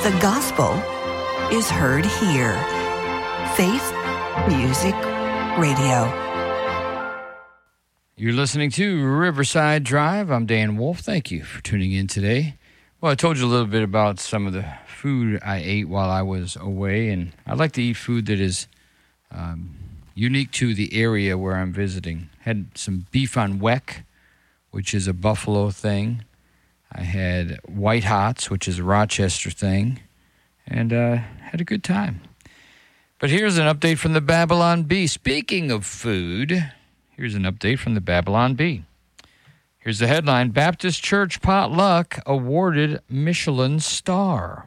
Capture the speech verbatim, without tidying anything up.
The gospel is heard here. Faith Music Radio. You're listening to Riverside Drive. I'm Dan Wolf. Thank you for tuning in today. Well, I told you a little bit about some of the food I ate while I was away, and I like to eat food that is um, unique to the area where I'm visiting. Had some beef on weck, which is a Buffalo thing. I had White Hots, which is a Rochester thing, and uh, had a good time. But here's an update from the Babylon Bee. Speaking of food, here's an update from the Babylon Bee. Here's the headline: Baptist Church Potluck awarded Michelin star.